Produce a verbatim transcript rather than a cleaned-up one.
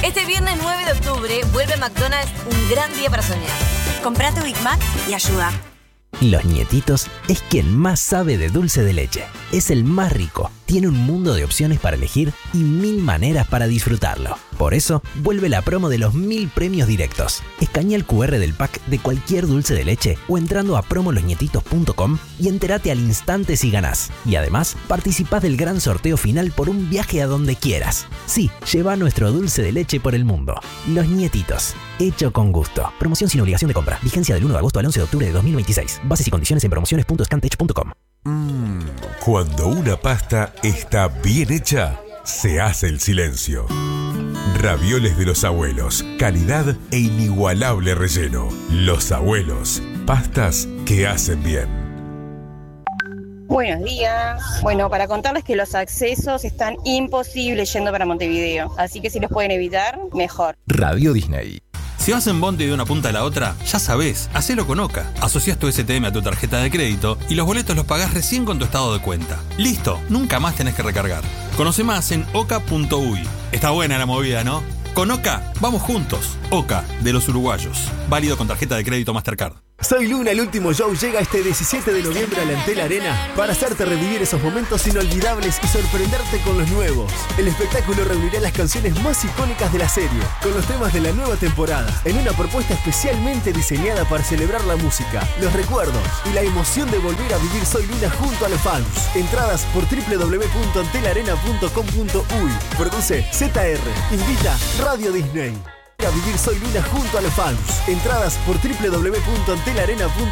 Este viernes nueve de octubre vuelve a McDonald's un gran día para soñar. Comprá tu Big Mac y ayuda. Los Nietitos es quien más sabe de dulce de leche. Es el más rico, tiene un mundo de opciones para elegir y mil maneras para disfrutarlo. Por eso, vuelve la promo de los mil premios directos. Escanea el cu erre del pack de cualquier dulce de leche o entrando a promo los nietitos punto com y entérate al instante si ganás. Y además, participás del gran sorteo final por un viaje a donde quieras. Sí, lleva nuestro dulce de leche por el mundo. Los Nietitos, hecho con gusto. Promoción sin obligación de compra. Vigencia del uno de agosto al once de octubre de dos mil veintiséis. Bases y condiciones en promociones punto scantech punto com. Mmm, cuando una pasta está bien hecha, se hace el silencio. Ravioles de los abuelos, calidad e inigualable relleno. Los abuelos, pastas que hacen bien. Buenos días. Bueno, para contarles que los accesos están imposibles yendo para Montevideo, así que si los pueden evitar, mejor. Radio Disney. Si vas en bondi de una punta a la otra, ya sabés, hacelo con Oca. Asociás tu ese te eme a tu tarjeta de crédito y los boletos los pagás recién con tu estado de cuenta. ¡Listo! Nunca más tenés que recargar. Conoce más en oca punto uy. Está buena la movida, ¿no? Con Oca, vamos juntos. Oca, de los uruguayos. Válido con tarjeta de crédito Mastercard. Soy Luna, el último show llega este diecisiete de noviembre a la Entel Arena para hacerte revivir esos momentos inolvidables y sorprenderte con los nuevos. El espectáculo reunirá las canciones más icónicas de la serie, con los temas de la nueva temporada, en una propuesta especialmente diseñada para celebrar la música, los recuerdos y la emoción de volver a vivir Soy Luna junto a los fans. Entradas por doble u doble u doble u punto antelarena punto com punto uy. Produce zeta erre. Invita Radio Disney. A vivir Soy Luna junto a los fans. Entradas por doble u doble u doble u punto antelarena punto com.